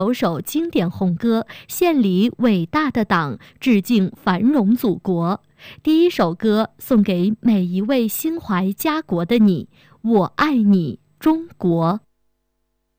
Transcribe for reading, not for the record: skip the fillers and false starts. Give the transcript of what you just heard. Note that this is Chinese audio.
首首经典红歌，献礼伟大的党，致敬繁荣祖国。第一首歌送给每一位心怀家国的你，我爱你，中国。